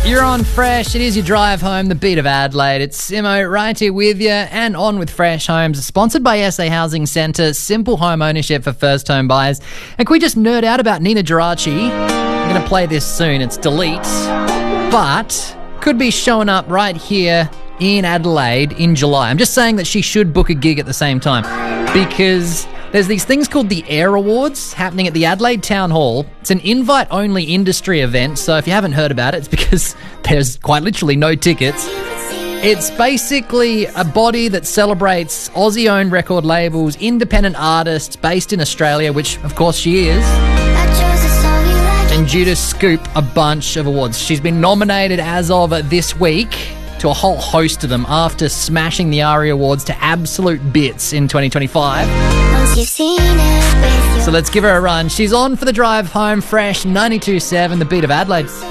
You're on Fresh. It is your drive home, the beat of Adelaide. It's Simo right here with you and on with Fresh Homes, sponsored by SA Housing Centre, simple home ownership for first home buyers. And can we just nerd out about Nina Geraci? I'm going to play this soon. It's Delete, but could be showing up right here in Adelaide in July. I'm just saying that she should book a gig at the same time because there's these things called the Air Awards happening at the Adelaide Town Hall. It's an invite-only industry event, so if you haven't heard about it, it's because there's quite literally no tickets. It's basically a body that celebrates Aussie-owned record labels, independent artists based in Australia, which, of course, she is, and due to scoop a bunch of awards. She's been nominated as of this week to a whole host of them after smashing the ARIA Awards to absolute bits in 2025. So let's give her a run. She's on for the drive home, Fresh 92.7, the beat of Adelaide.